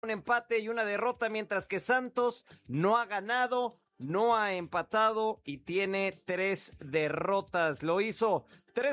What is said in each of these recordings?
un empate y una derrota, mientras que Santos no ha ganado, no ha empatado y tiene 3 derrotas. Lo hizo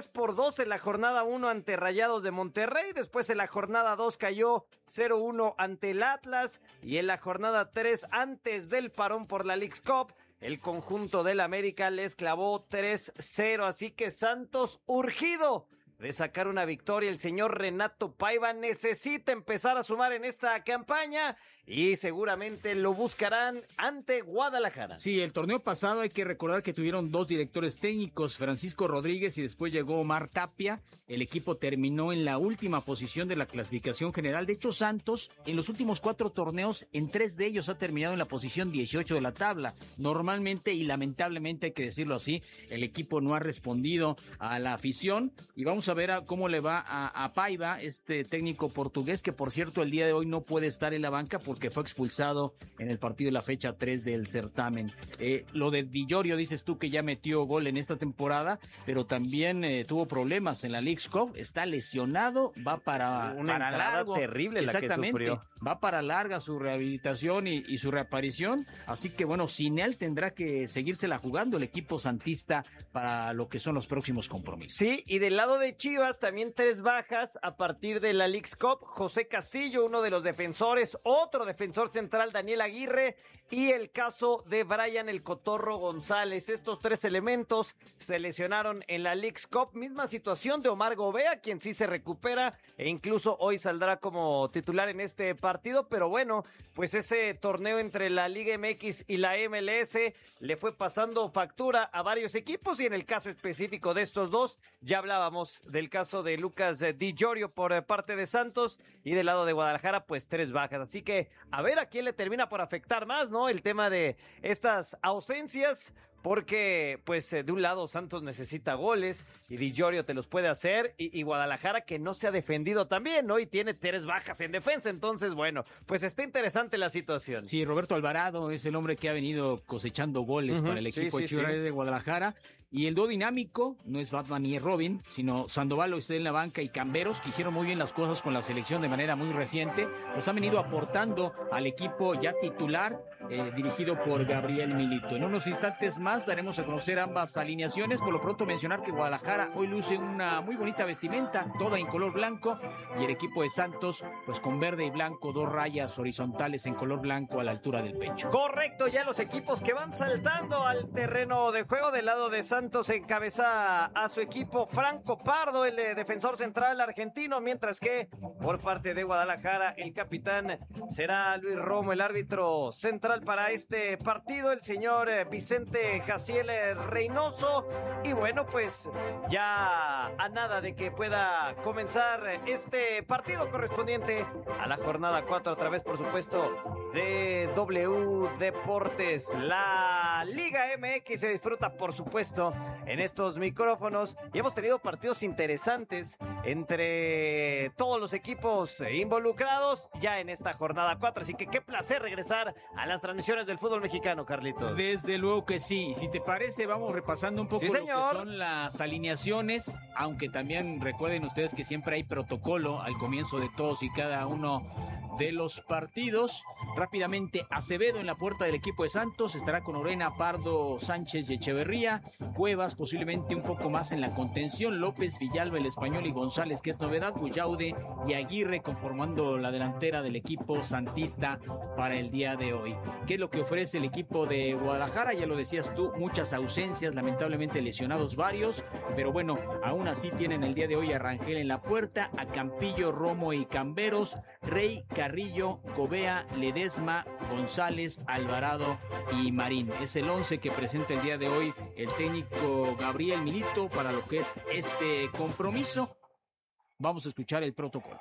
3-2 en la jornada 1 ante Rayados de Monterrey. Después en la jornada 2 cayó 0-1 ante el Atlas. Y en la jornada 3, antes del parón por la Leagues Cup, el conjunto del América les clavó 3-0. Así que Santos, urgido de sacar una victoria, el señor Renato Paiva necesita empezar a sumar en esta campaña y seguramente lo buscarán ante Guadalajara. Sí, el torneo pasado hay que recordar que tuvieron 2 directores técnicos, Francisco Rodríguez y después llegó Omar Tapia. El equipo terminó en la última posición de la clasificación general. De hecho, Santos en los últimos 4 torneos, en 3 de ellos ha terminado en la posición 18 de la tabla. Normalmente y lamentablemente, hay que decirlo así, el equipo no ha respondido a la afición y vamos a ver cómo le va a Paiva, este técnico portugués, que por cierto el día de hoy no puede estar en la banca porque fue expulsado en el partido de la fecha 3 del certamen. Lo de Di Llorio, dices tú que ya metió gol en esta temporada, pero también tuvo problemas en la Leagues Cup, está lesionado, va para largo. Terrible la que sufrió. Va para larga su rehabilitación y su reaparición, así que bueno, sin él tendrá que seguírsela jugando el equipo santista para lo que son los próximos compromisos. Sí, y del lado de Chivas también 3 bajas a partir de la Leagues Cup. José Castillo, uno de los defensores, otro defensor central, Daniel Aguirre, y el caso de Brian el Cotorro González. Estos 3 elementos se lesionaron en la Leagues Cup. Misma situación de Omar Gobea, quien sí se recupera e incluso hoy saldrá como titular en este partido. Pero bueno, pues ese torneo entre la Liga MX y la MLS le fue pasando factura a varios equipos, y en el caso específico de estos dos, ya hablábamos del caso de Lucas Di Llorio por parte de Santos, y del lado de Guadalajara pues 3 bajas, así que a ver a quién le termina por afectar más, ¿no? El tema de estas ausencias, porque pues de un lado Santos necesita goles y Di Llorio te los puede hacer, y Guadalajara que no se ha defendido también, ¿no? Y tiene 3 bajas en defensa, entonces bueno, pues está interesante la situación. Sí, Roberto Alvarado es el hombre que ha venido cosechando goles para el equipo de Guadalajara, y el dúo dinámico no es Batman y Robin, sino Sandoval está en la banca y Camberos, que hicieron muy bien las cosas con la selección de manera muy reciente, pues han venido aportando al equipo ya titular, dirigido por Gabriel Milito. En unos instantes más daremos a conocer ambas alineaciones. Por lo pronto mencionar que Guadalajara hoy luce una muy bonita vestimenta, toda en color blanco, y el equipo de Santos pues con verde y blanco, 2 rayas horizontales en color blanco a la altura del pecho. Correcto, ya los equipos que van saltando al terreno de juego. Del lado de Santos encabeza a su equipo Franco Pardo, el defensor central argentino, mientras que por parte de Guadalajara el capitán será Luis Romo, el árbitro central para este partido, el señor Vicente Jaciel Reynoso. Y bueno, pues ya a nada de que pueda comenzar este partido correspondiente a la jornada 4 a través, por supuesto, de W Deportes. La Liga MX se disfruta, por supuesto, en estos micrófonos, y hemos tenido partidos interesantes entre todos los equipos involucrados ya en esta jornada 4, así que qué placer regresar a las transmisiones del fútbol mexicano, Carlitos. Desde luego que sí. Si te parece, vamos repasando un poco lo que son las alineaciones, aunque también recuerden ustedes que siempre hay protocolo al comienzo de todos y cada uno de los partidos. Rápidamente, Acevedo en la puerta del equipo de Santos, estará con Orena, Pardo, Sánchez y Echeverría. Cuevas posiblemente un poco más en la contención, López, Villalba, el Español y González, que es novedad, Bullaude y Aguirre conformando la delantera del equipo santista para el día de hoy. ¿Qué es lo que ofrece el equipo de Guadalajara? Ya lo decías tú, muchas ausencias, lamentablemente lesionados varios, pero bueno, aún así tienen el día de hoy a Rangel en la puerta, a Campillo, Romo y Camberos, Rey, Carrillo, Covea, Ledesma, González, Alvarado y Marín. Es el 11 que presenta el día de hoy el técnico Gabriel Milito para lo que es este compromiso. Vamos a escuchar el protocolo.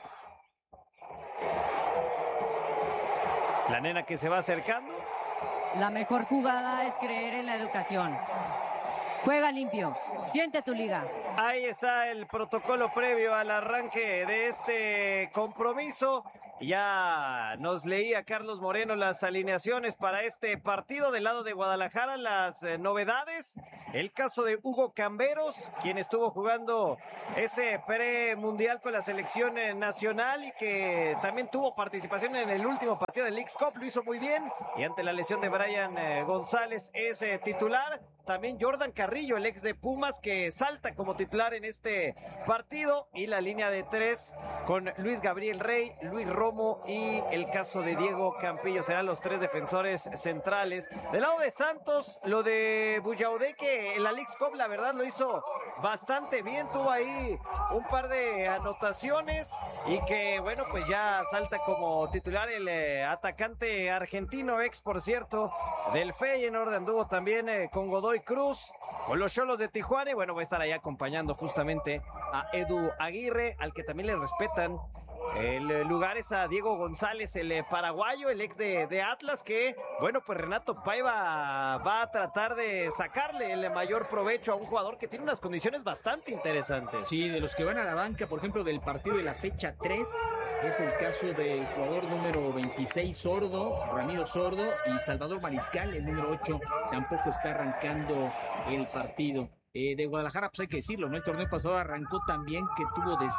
La nena que se va acercando. La mejor jugada es creer en la educación. Juega limpio, siente tu liga. Ahí está el protocolo previo al arranque de este compromiso. Ya nos leía Carlos Moreno las alineaciones para este partido. Del lado de Guadalajara, las novedades. el caso de Hugo Camberos, quien estuvo jugando ese premundial con la selección nacional y que también tuvo participación en el último partido del Leagues Cup, lo hizo muy bien, y ante la lesión de Brian González es titular. También Jordan Carrillo, el ex de Pumas, que salta como titular en este partido, y la línea de 3 con Luis Gabriel Rey, Luis Romo y el caso de Diego Campillo serán los 3 defensores centrales. Del lado de Santos, lo de Buyaudé, que en la Leagues Cup la verdad lo hizo bastante bien, tuvo ahí un par de anotaciones y que bueno, pues ya salta como titular el atacante argentino, ex por cierto del Feyenoord, anduvo también con Godoy Cruz, con los Xolos de Tijuana, y bueno, va a estar ahí acompañando justamente a Edu Aguirre, al que también le respetan el lugar es a Diego González, el paraguayo, el ex de Atlas, que bueno, pues Renato Paiva va a tratar de sacarle el mayor provecho a un jugador que tiene unas condiciones bastante interesantes. Sí, de los que van a la banca, por ejemplo, del partido de la fecha 3, es el caso del jugador número 26, Sordo, Ramiro Sordo, y Salvador Mariscal, el número 8, tampoco está arrancando el partido. De Guadalajara, pues hay que decirlo, ¿no? El torneo pasado arrancó también que tuvo de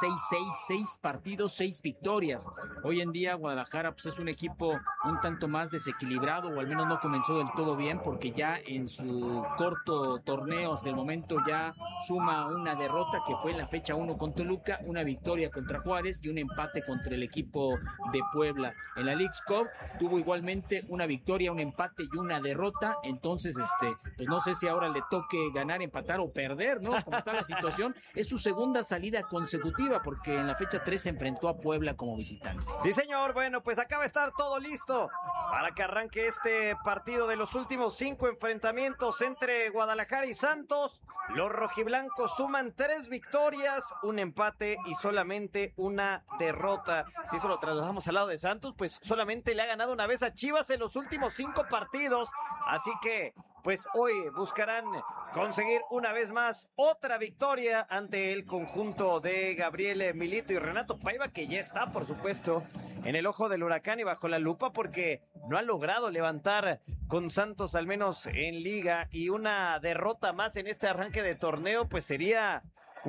6 partidos, 6 victorias. Hoy en día Guadalajara pues es un equipo un tanto más desequilibrado, o al menos no comenzó del todo bien, porque ya en su corto torneo hasta el momento ya suma una derrota que fue en la fecha 1 con Toluca, una victoria contra Juárez y un empate contra el equipo de Puebla. En la Leagues Cup tuvo igualmente una victoria, un empate y una derrota. Entonces pues no sé si ahora le toque ganar, empatar o perder, ¿no? Como está la situación, es su segunda salida consecutiva, porque en la fecha 3 se enfrentó a Puebla como visitante. Sí, señor. Bueno, pues acaba de estar todo listo para que arranque este partido de los últimos 5 enfrentamientos entre Guadalajara y Santos. Los rojiblancos suman 3 victorias, un empate y solamente una derrota. Si eso lo trasladamos al lado de Santos, pues solamente le ha ganado una vez a Chivas en los últimos 5 partidos. Así que pues hoy buscarán conseguir una vez más otra victoria ante el conjunto de Gabriel Milito y Renato Paiva, que ya está, por supuesto, en el ojo del huracán y bajo la lupa, porque no ha logrado levantar con Santos, al menos en liga, y una derrota más en este arranque de torneo, pues sería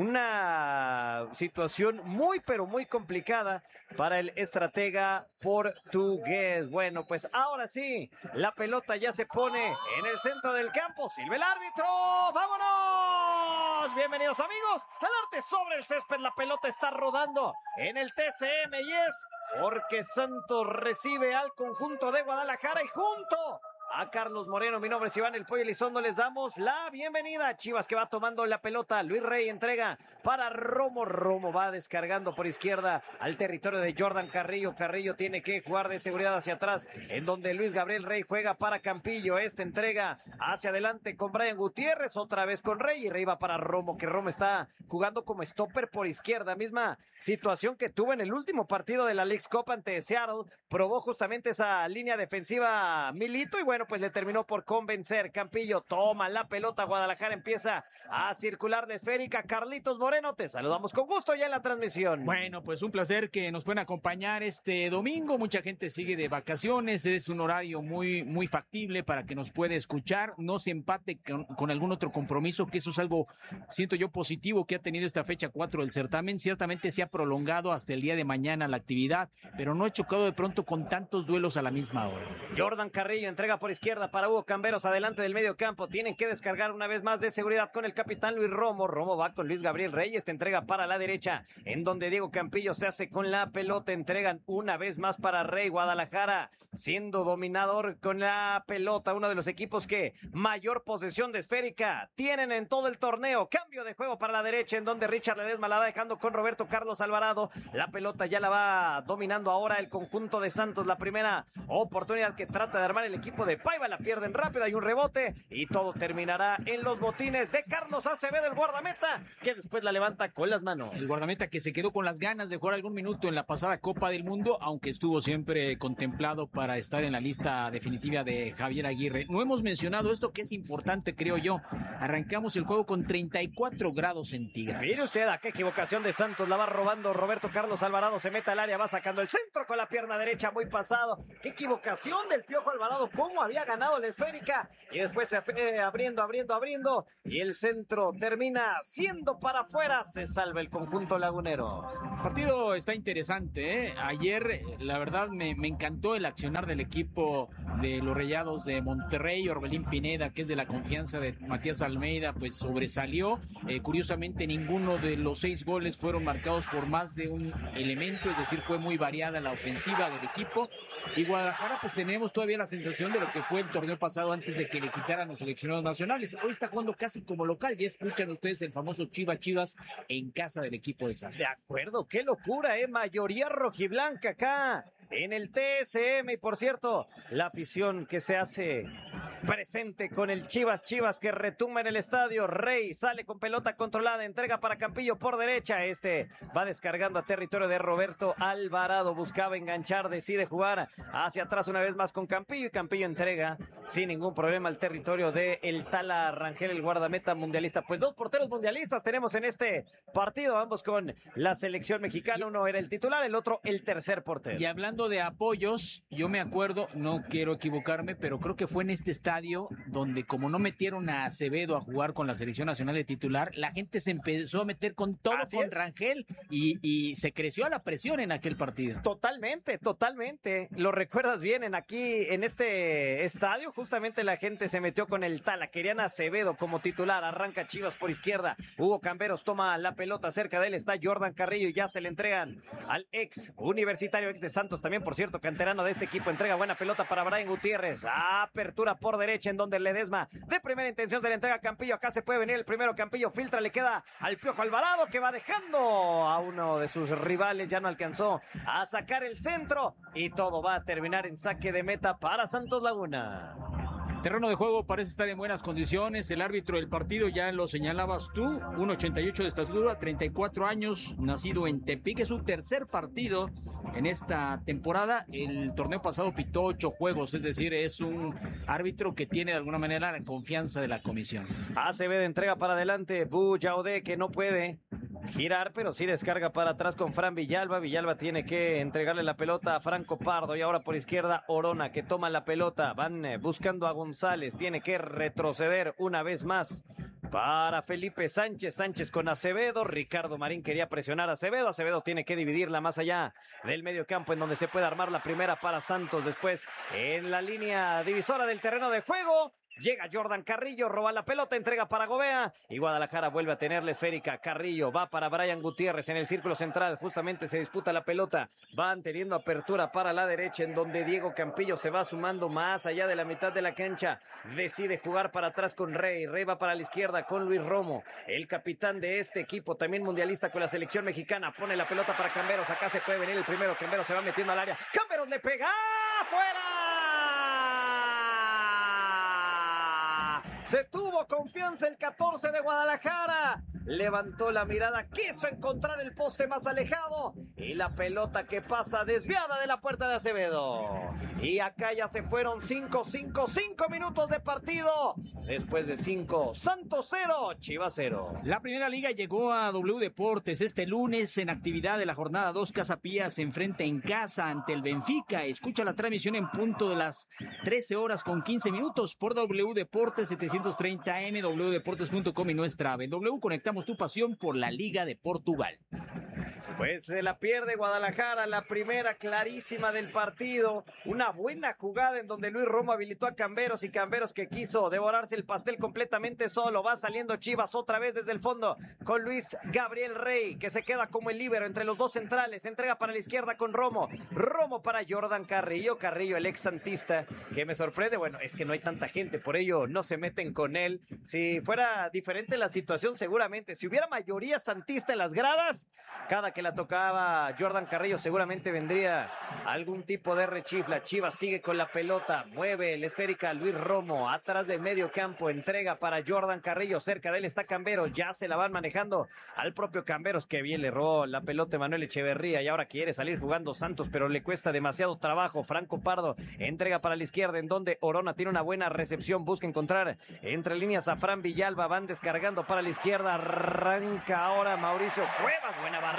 una situación muy, pero muy complicada para el estratega portugués. Bueno, pues ahora sí, la pelota ya se pone en el centro del campo. Silba el árbitro. ¡Vámonos! Bienvenidos, amigos, al arte sobre el césped. La pelota está rodando en el TCM y es porque Santos recibe al conjunto de Guadalajara, y junto a Carlos Moreno, mi nombre es Iván El Pollo Elizondo, les damos la bienvenida. Chivas, que va tomando la pelota, Luis Rey entrega para Romo, Romo va descargando por izquierda al territorio de Jordan Carrillo, Carrillo tiene que jugar de seguridad hacia atrás, en donde Luis Gabriel Rey juega para Campillo, entrega hacia adelante con Brian Gutiérrez, otra vez con Rey, y Rey va para Romo, que Romo está jugando como stopper por izquierda, misma situación que tuvo en el último partido de la Leagues Cup ante Seattle, probó justamente esa línea defensiva Milito, y bueno, pues le terminó por convencer. Campillo toma la pelota, Guadalajara empieza a circular de esférica. Carlitos Moreno, te saludamos con gusto ya en la transmisión. Bueno, pues un placer que nos puedan acompañar este domingo. Mucha gente sigue de vacaciones, es un horario muy, muy factible para que nos pueda escuchar. No se empate con algún otro compromiso, que eso es algo, siento yo, positivo que ha tenido esta fecha 4 del certamen. Ciertamente se ha prolongado hasta el día de mañana la actividad, pero no ha chocado de pronto con tantos duelos a la misma hora. Jordan Carrillo entrega por izquierda para Hugo Camberos, adelante del medio campo, tienen que descargar una vez más de seguridad con el capitán Luis Romo, Romo va con Luis Gabriel Reyes, entrega para la derecha, en donde Diego Campillo se hace con la pelota, entregan una vez más para Rey. Guadalajara siendo dominador con la pelota, uno de los equipos que mayor posesión de esférica tienen en todo el torneo. Cambio de juego para la derecha, en donde Richard Ledesma la va dejando con Roberto Carlos Alvarado, la pelota ya la va dominando ahora el conjunto de Santos. La primera oportunidad que trata de armar el equipo de Paiva la pierden rápido, hay un rebote y todo terminará en los botines de Carlos Acevedo, el guardameta, que después la levanta con las manos. El guardameta que se quedó con las ganas de jugar algún minuto en la pasada Copa del Mundo, aunque estuvo siempre contemplado para estar en la lista definitiva de Javier Aguirre. No hemos mencionado esto, que es importante, creo yo. Arrancamos el juego con 34 grados centígrados. Mire usted a qué equivocación de Santos, la va robando Roberto Carlos Alvarado, se mete al área, va sacando el centro con la pierna derecha, muy pasado. Qué equivocación del Piojo Alvarado, cómo había ganado la esférica y después se fue abriendo y el centro termina siendo para afuera. Se salva el conjunto lagunero. El partido está interesante, ¿eh? Ayer, la verdad, me encantó el accionar del equipo de los Rayados de Monterrey. Orbelín Pineda, que es de la confianza de Matías Almeida, pues sobresalió. Curiosamente, ninguno de los 6 goles fueron marcados por más de un elemento, es decir, fue muy variada la ofensiva del equipo. Y Guadalajara, pues tenemos todavía la sensación de lo que fue el torneo pasado antes de que le quitaran los seleccionados nacionales. Hoy está jugando casi como local. Ya escuchan ustedes el famoso Chivas en casa del equipo de Santos. De acuerdo, qué locura, mayoría rojiblanca acá en el TSM. Y por cierto, la afición que se hace presente con el Chivas que retumba en el estadio. Rey sale con pelota controlada, entrega para Campillo por derecha. Va descargando a territorio de Roberto Alvarado. Buscaba enganchar, decide jugar hacia atrás una vez más con Campillo y Campillo entrega sin ningún problema al territorio de el Tala Rangel, el guardameta mundialista. Pues 2 porteros mundialistas tenemos en este partido, ambos con la selección mexicana. Uno era el titular, el otro el tercer portero. Y hablando de apoyos, yo me acuerdo, no quiero equivocarme, pero creo que fue en este estadio donde, como no metieron a Acevedo a jugar con la selección nacional de titular, la gente se empezó a meter con todo con Rangel y se creció a la presión en aquel partido. Totalmente. Lo recuerdas bien, en este estadio justamente la gente se metió con el Tala. Querían a Acevedo como titular. Arranca Chivas por izquierda. Hugo Camberos toma la pelota, cerca de él está Jordan Carrillo y ya se le entregan al ex universitario, ex de Santos también, por cierto, canterano de este equipo. Entrega buena pelota para Brian Gutiérrez. Apertura por derecha en donde Ledesma de primera intención se le entrega a Campillo. Acá se puede venir el primero. Campillo filtra, le queda al Piojo Alvarado, que va dejando a uno de sus rivales. Ya no alcanzó a sacar el centro y todo va a terminar en saque de meta para Santos Laguna. Terreno de juego parece estar en buenas condiciones. El árbitro del partido, ya lo señalabas tú, 1.88 de estatura, 34 años, nacido en Tepic. Es su tercer partido en esta temporada. El torneo pasado pitó 8 juegos, es decir, es un árbitro que tiene de alguna manera la confianza de la comisión. Acevedo entrega para adelante, Buyaudé, que no puede girar, pero sí descarga para atrás con Fran Villalba. Villalba tiene que entregarle la pelota a Franco Pardo y ahora por izquierda Orona, que toma la pelota. Van buscando a González, tiene que retroceder una vez más para Felipe Sánchez. Sánchez con Acevedo. Ricardo Marín quería presionar a Acevedo. Acevedo tiene que dividirla más allá del medio campo, en donde se puede armar la primera para Santos. Después en la línea divisora del terreno de juego llega Jordan Carrillo, roba la pelota, entrega para Gobea y Guadalajara vuelve a tener la esférica. Carrillo va para Brian Gutiérrez en el círculo central, justamente se disputa la pelota, van teniendo apertura para la derecha, en donde Diego Campillo se va sumando más allá de la mitad de la cancha, decide jugar para atrás con Rey va para la izquierda con Luis Romo, el capitán de este equipo, también mundialista con la selección mexicana, pone la pelota para Camberos. Acá se puede venir el primero, Camberos se va metiendo al área, Camberos le pega, ¡fuera! Se tuvo confianza el 14 de Guadalajara. Levantó la mirada, quiso encontrar el poste más alejado y la pelota que pasa desviada de la puerta de Acevedo. Y acá ya se fueron 5 minutos de partido. Después de 5, Santos 0, Chivas 0. La primera liga llegó a W Deportes este lunes en actividad de la jornada 2. Casa Pía se enfrenta en casa ante el Benfica. Escucha la transmisión en punto de las 13 horas con 15 minutos por W Deportes 730 AM, wdeportes.com y nuestra app. En W conectamos tu pasión por la Liga de Portugal. Pues se la pierde Guadalajara, la primera clarísima del partido. Una buena jugada en donde Luis Romo habilitó a Camberos y Camberos, que quiso devorarse el pastel completamente solo. Va saliendo Chivas otra vez desde el fondo con Luis Gabriel Rey, que se queda como el líbero entre los dos centrales. Entrega para la izquierda con Romo. Romo para Jordan Carrillo. Carrillo, el ex santista, que me sorprende. Bueno, es que no hay tanta gente, por ello no se meten con él. Si fuera diferente la situación, seguramente, si hubiera mayoría santista en las gradas, cada que la tocaba Jordan Carrillo seguramente vendría algún tipo de rechifla. Chivas sigue con la pelota, mueve la esférica Luis Romo, atrás del medio campo, entrega para Jordan Carrillo, cerca de él está Camberos, ya se la van manejando al propio Camberos, que bien le robó la pelota Manuel Echeverría y ahora quiere salir jugando Santos, pero le cuesta demasiado trabajo. Franco Pardo entrega para la izquierda, en donde Orona tiene una buena recepción, busca encontrar entre líneas a Fran Villalba, van descargando para la izquierda, arranca ahora Mauricio Cuevas, buena barrida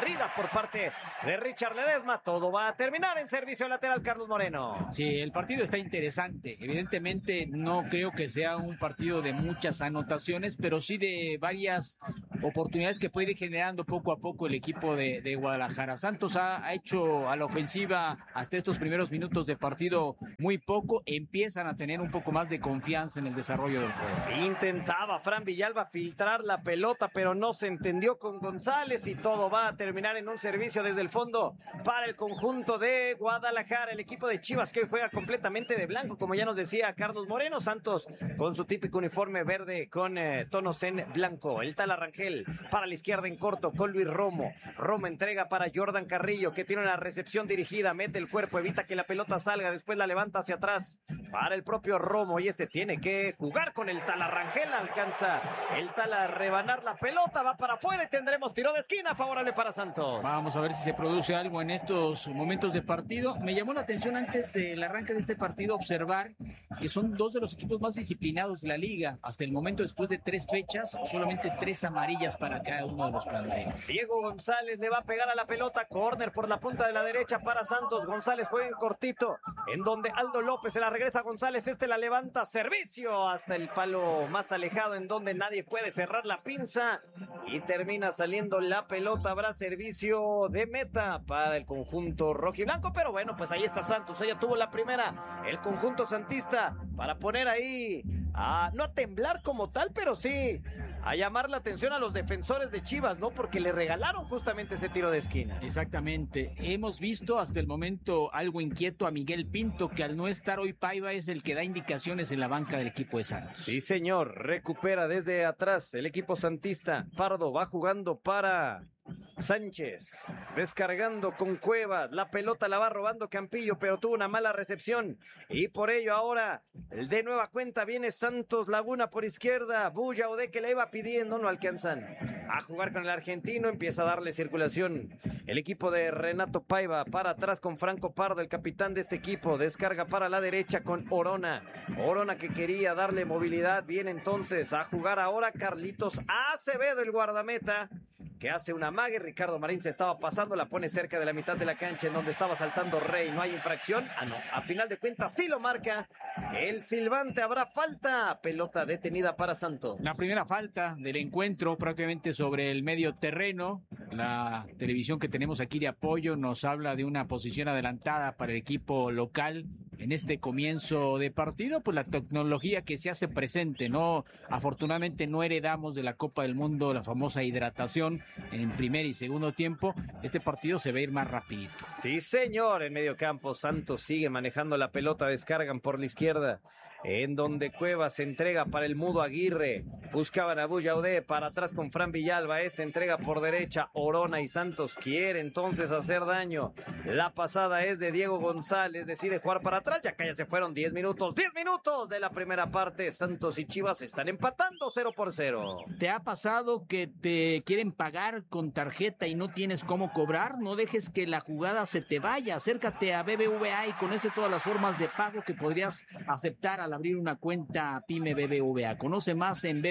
atrevida por parte de Richard Ledesma. Todo va a terminar en servicio lateral, Carlos Moreno. Sí, el partido está interesante. Evidentemente no creo que sea un partido de muchas anotaciones, pero sí de varias oportunidades que puede ir generando poco a poco el equipo de Guadalajara. Santos ha hecho a la ofensiva hasta estos primeros minutos de partido muy poco. Empiezan a tener un poco más de confianza en el desarrollo del juego. Intentaba Fran Villalba filtrar la pelota, pero no se entendió con González y todo va a terminar en un servicio desde el fondo para el conjunto de Guadalajara. El equipo de Chivas que hoy juega completamente de blanco, como ya nos decía Carlos Moreno. Santos con su típico uniforme verde con tonos en blanco. El Tala Rangel para la izquierda en corto con Luis Romo. Romo entrega para Jordan Carrillo, que tiene una recepción dirigida, mete el cuerpo, evita que la pelota salga, después la levanta hacia atrás para el propio Romo y este tiene que jugar con el Tala Rangel. Alcanza el Tala a rebanar la pelota, va para afuera y tendremos tiro de esquina favorable para Santos. Vamos a ver si se produce algo en estos momentos de partido. Me llamó la atención antes del arranque de este partido observar que son dos de los equipos más disciplinados de la liga. Hasta el momento, después de 3 fechas, solamente 3 amarillas para cada uno de los planteles. Diego González le va a pegar a la pelota, córner por la punta de la derecha para Santos. González juega en cortito, en donde Aldo López se la regresa a González, la levanta, servicio hasta el palo más alejado, en donde nadie puede cerrar la pinza y termina saliendo la pelota. Habrá servicio de meta para el conjunto rojiblanco, pero bueno, pues ahí está Santos, ella tuvo la primera, el conjunto santista, para poner ahí no a temblar como tal, pero sí a llamar la atención a los defensores de Chivas, ¿no? Porque le regalaron justamente ese tiro de esquina. Exactamente. Hemos visto hasta el momento algo inquieto a Miguel Pinto, que al no estar hoy Paiva es el que da indicaciones en la banca del equipo de Santos. Sí, señor. Recupera desde atrás el equipo santista. Pardo va jugando para Sánchez, descargando con Cuevas, la pelota la va robando Campillo, pero tuvo una mala recepción y por ello ahora de nueva cuenta viene Santos Laguna por izquierda. Bulla Ode que le iba pidiendo, no alcanzan a jugar con el argentino, empieza a darle circulación el equipo de Renato Paiva, para atrás con Franco Pardo, el capitán de este equipo, descarga para la derecha con Orona que quería darle movilidad. Viene entonces a jugar ahora Carlitos Acevedo, el guardameta, que hace una amague. Ricardo Marín se estaba pasando, la pone cerca de la mitad de la cancha en donde estaba saltando Rey. No hay infracción. No, a final de cuentas sí lo marca el silbante. Habrá falta, pelota detenida para Santos. La primera falta del encuentro prácticamente sobre el medio terreno. La televisión que tenemos aquí de apoyo nos habla de una posición adelantada para el equipo local en este comienzo de partido. Pues la tecnología que se hace presente, ¿no? Afortunadamente no heredamos de la Copa del Mundo la famosa hidratación en primer y segundo tiempo. Este partido se va a ir más rapidito. Sí, señor. En medio campo Santos sigue manejando la pelota, descargan por la izquierda, en donde Cuevas se entrega para el Mudo Aguirre, buscaban a Bullaudé, para atrás con Fran Villalba, entrega por derecha, Orona y Santos quiere entonces hacer daño. La pasada es de Diego González, decide jugar para atrás, ya que ya se fueron 10 minutos de la primera parte. Santos y Chivas están empatando 0-0. ¿Te ha pasado que te quieren pagar con tarjeta y no tienes cómo cobrar? No dejes que la jugada se te vaya, acércate a BBVA y conoce todas las formas de pago que podrías aceptar al abrir una cuenta PYME BBVA. Conoce más en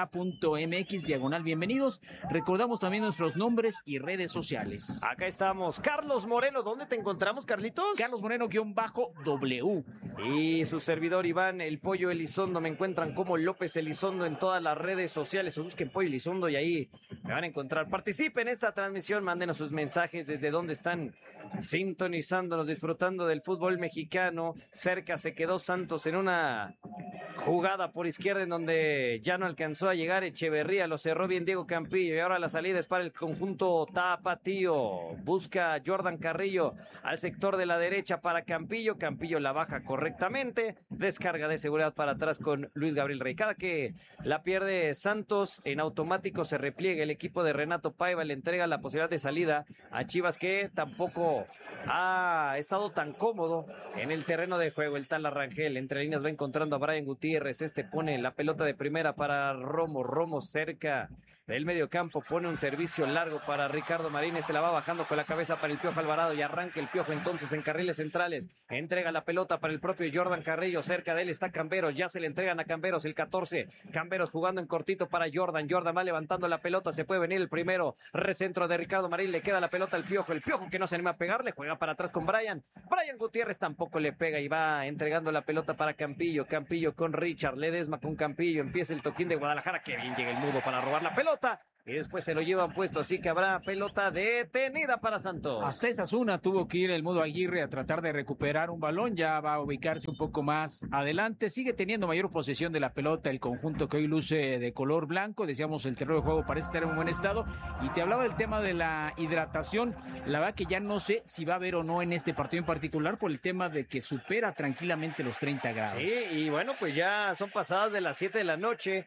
bbva.mx/bienvenidos. Recordamos también nuestros nombres y redes sociales. Acá estamos. Carlos Moreno, ¿dónde te encontramos, Carlitos? Carlos Moreno_W. Y su servidor Iván, el Pollo Elizondo. Me encuentran como López Elizondo en todas las redes sociales. O busquen Pollo Elizondo y ahí me van a encontrar. Participen en esta transmisión, mándenos sus mensajes desde donde están sintonizándonos, disfrutando del fútbol mexicano. Cerca se quedó Santos en una jugada por izquierda en donde ya no alcanzó a llegar Echeverría, lo cerró bien Diego Campillo y ahora la salida es para el conjunto tapatío. Busca Jordan Carrillo al sector de la derecha para Campillo, Campillo la baja correctamente, descarga de seguridad para atrás con Luis Gabriel Rey. Cada que la pierde Santos, en automático se repliega el equipo de Renato Paiva, le entrega la posibilidad de salida a Chivas, que tampoco ha estado tan cómodo en el terreno de juego. El Tala Rangel entre líneas va encontrando a Brian Gutiérrez, pone la pelota de primera para Romo cerca del mediocampo, pone un servicio largo para Ricardo Marín, la va bajando con la cabeza para el Piojo Alvarado y arranca el Piojo entonces en carriles centrales, entrega la pelota para el propio Jordan Carrillo, cerca de él está Camberos, ya se le entregan a Camberos el 14, Camberos jugando en cortito para Jordan va levantando la pelota, se puede venir el primero, recentro de Ricardo Marín, le queda la pelota al Piojo, el Piojo que no se anima a pegarle, juega para atrás con Brian Gutiérrez tampoco le pega y va entregando la pelota para Campillo con Richard, Ledesma con Campillo, empieza el toquín de Guadalajara, que bien llega el Mudo para robar la pelota. Y después se lo llevan puesto, así que habrá pelota detenida para Santos. Hasta esa zona tuvo que ir el Mudo Aguirre a tratar de recuperar un balón, ya va a ubicarse un poco más adelante, sigue teniendo mayor posesión de la pelota el conjunto que hoy luce de color blanco, decíamos el terreno de juego parece estar en un buen estado, y te hablaba del tema de la hidratación, la verdad que ya no sé si va a haber o no en este partido en particular por el tema de que supera tranquilamente los 30 grados. Sí, y bueno, pues ya son pasadas de las 7 de la noche,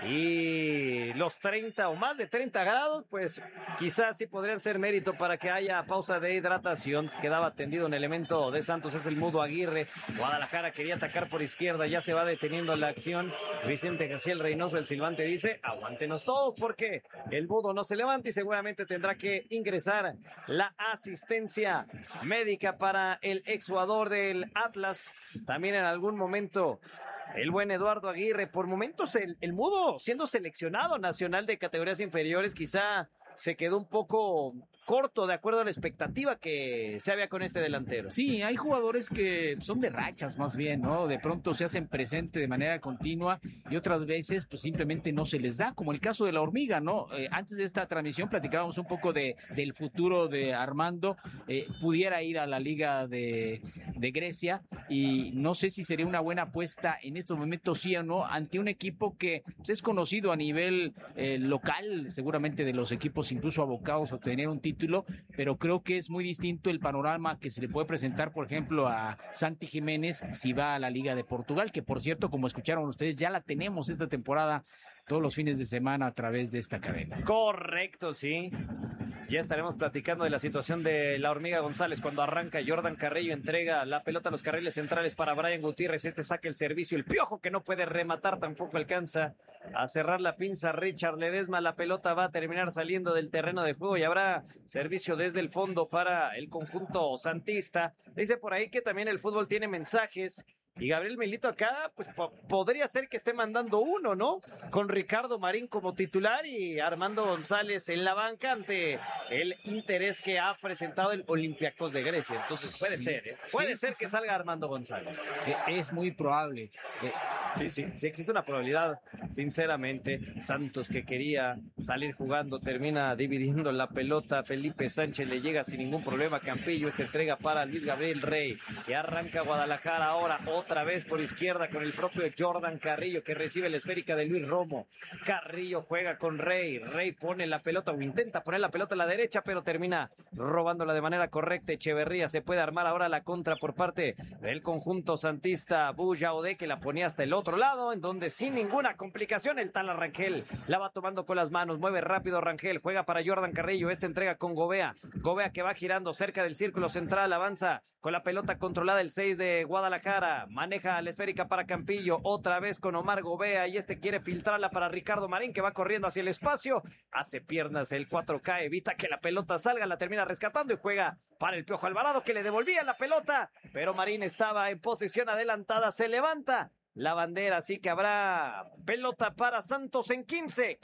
y los 30 o más de 30 grados, pues quizás sí podrían ser mérito para que haya pausa de hidratación. Quedaba tendido un elemento de Santos, es el Mudo Aguirre. Guadalajara quería atacar por izquierda, ya se va deteniendo la acción. Vicente Gaciel Reynoso, el silbante, dice: aguántenos todos porque el Mudo no se levanta y seguramente tendrá que ingresar la asistencia médica para el exjugador del Atlas. También en algún momento el buen Eduardo Aguirre, por momentos el Mudo siendo seleccionado nacional de categorías inferiores, quizá se quedó un poco corto de acuerdo a la expectativa que se había con este delantero. Sí, hay jugadores que son de rachas más bien, ¿no? De pronto se hacen presente de manera continua y otras veces pues simplemente no se les da, como el caso de la Hormiga, ¿no? Antes de esta transmisión platicábamos un poco del futuro de Armando, pudiera ir a la Liga de Grecia y no sé si sería una buena apuesta en estos momentos, sí o no, ante un equipo que pues, es conocido a nivel local, seguramente de los equipos incluso abocados a obtener un título, pero creo que es muy distinto el panorama que se le puede presentar, por ejemplo, a Santi Jiménez si va a la Liga de Portugal, que por cierto, como escucharon ustedes, ya la tenemos esta temporada todos los fines de semana a través de esta cadena. Correcto, sí. Ya estaremos platicando de la situación de la Hormiga González cuando arranca. Jordan Carrillo entrega la pelota a los carriles centrales para Brian Gutiérrez. Saca el servicio. El Piojo que no puede rematar tampoco alcanza a cerrar la pinza. Richard Ledesma. La pelota va a terminar saliendo del terreno de juego y habrá servicio desde el fondo para el conjunto santista. Dice por ahí que también el fútbol tiene mensajes. Y Gabriel Milito acá, pues podría ser que esté mandando uno, ¿no? Con Ricardo Marín como titular y Armando González en la banca ante el interés que ha presentado el Olympiacos de Grecia. Entonces puede ser, ¿eh? Puede ser que salga Armando González. Es muy probable. Sí existe una probabilidad, sinceramente. Santos, que quería salir jugando, termina dividiendo la pelota. Felipe Sánchez le llega sin ningún problema. Campillo, entrega para Luis Gabriel Rey y arranca Guadalajara ahora otra vez por izquierda con el propio Jordan Carrillo, que recibe la esférica de Luis Romo. Carrillo juega con Rey pone la pelota o intenta poner la pelota a la derecha, pero termina robándola de manera correcta. Echeverría, se puede armar ahora la contra por parte del conjunto santista. Buyaode, que la ponía hasta el otro lado, en donde sin ninguna complicación el tal Rangel la va tomando con las manos, mueve rápido Rangel, juega para Jordan Carrillo, entrega con Gobea que va girando cerca del círculo central, avanza con la pelota controlada el 6 de Guadalajara, maneja la esférica para Campillo, otra vez con Omar Gobea y quiere filtrarla para Ricardo Marín, que va corriendo hacia el espacio, hace piernas el 4K, evita que la pelota salga, la termina rescatando y juega para el Piojo Alvarado, que le devolvía la pelota, pero Marín estaba en posición adelantada, se levanta la bandera, así que habrá pelota para Santos en 15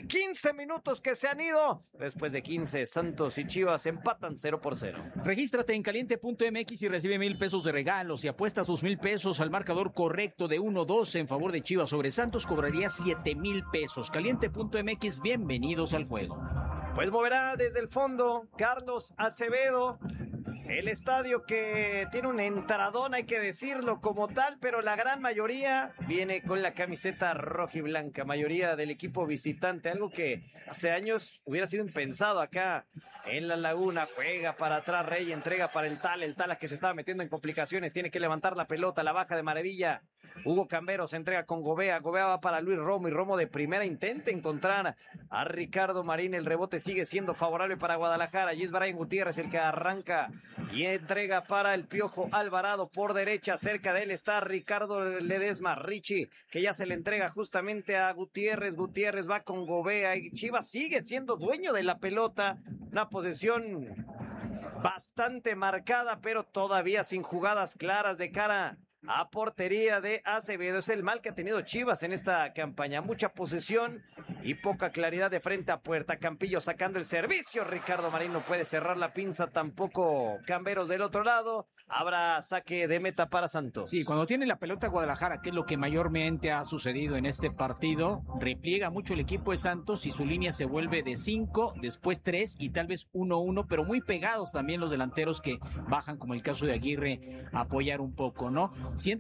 minutos que se han ido. Después de 15, Santos y Chivas empatan 0-0. Regístrate en caliente.mx y recibe 1,000 pesos de regalos. Si apuestas tus 1,000 pesos al marcador correcto de 1-2 en favor de Chivas sobre Santos, cobrarías 7,000 pesos. Caliente.mx, bienvenidos al juego. Pues moverá desde el fondo Carlos Acevedo. El estadio que tiene un entradón, hay que decirlo como tal, pero la gran mayoría viene con la camiseta roja y blanca, mayoría del equipo visitante, algo que hace años hubiera sido impensado acá en la Laguna, juega para atrás Rey, entrega para el Tala que se estaba metiendo en complicaciones, tiene que levantar la pelota, la baja de maravilla. Hugo Camberos entrega con Gobea va para Luis Romo y Romo de primera intenta encontrar a Ricardo Marín, el rebote sigue siendo favorable para Guadalajara, y es Brian Gutiérrez el que arranca y entrega para el Piojo Alvarado por derecha, cerca de él está Ricardo Ledesma, Richie que ya se le entrega justamente a Gutiérrez va con Gobea y Chivas sigue siendo dueño de la pelota, una posesión bastante marcada pero todavía sin jugadas claras de cara a portería de Acevedo. Es el mal que ha tenido Chivas en esta campaña, mucha posesión y poca claridad de frente a puerta. Campillo sacando el servicio, Ricardo Marín no puede cerrar la pinza, tampoco Camberos del otro lado. Habrá saque de meta para Santos. Sí, cuando tiene la pelota Guadalajara, que es lo que mayormente ha sucedido en este partido, repliega mucho el equipo de Santos y su línea se vuelve de 5, después 3 y tal vez 1-1, pero muy pegados también los delanteros que bajan, como el caso de Aguirre, a apoyar un poco, ¿no? Siento